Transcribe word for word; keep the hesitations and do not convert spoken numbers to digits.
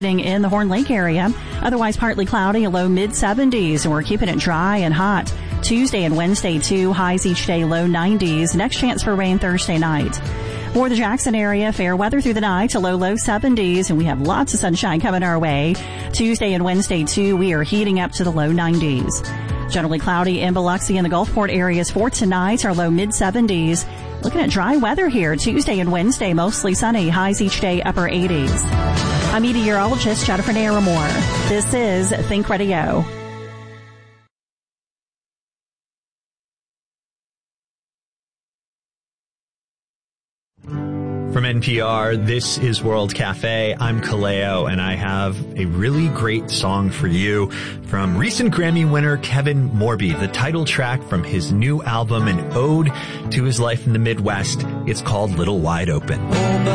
in the Horn Lake area. Otherwise partly cloudy, a low mid seventies, and we're keeping it dry and hot. Tuesday and Wednesday too, highs each day low nineties. Next chance for rain Thursday night. For the Jackson area, fair weather through the night, a low low seventies, and we have lots of sunshine coming our way. Tuesday and Wednesday too, we are heating up to the low nineties. Generally cloudy in Biloxi and the Gulfport areas for tonight, our low mid seventies. Looking at dry weather here Tuesday and Wednesday, mostly sunny, highs each day upper eighties. I'm meteorologist Jennifer Naramore. This is Think Radio. From N P R, this is World Cafe. I'm Kaleo, and I have a really great song for you from recent Grammy winner Kevin Morby, the title track from his new album, an ode to his life in the Midwest. It's called Little Wide Open.